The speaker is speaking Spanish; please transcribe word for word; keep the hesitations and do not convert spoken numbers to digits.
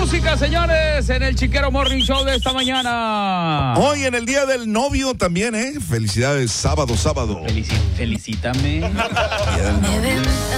música, señores, en el Chiquero Morning Show de esta mañana. Hoy en el Día del Novio también, ¿eh? Felicidades, sábado, sábado. Felici- felicítame. Día del Novio.